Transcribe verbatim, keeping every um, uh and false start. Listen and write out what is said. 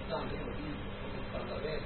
importante, io lo dico, come sta la vera,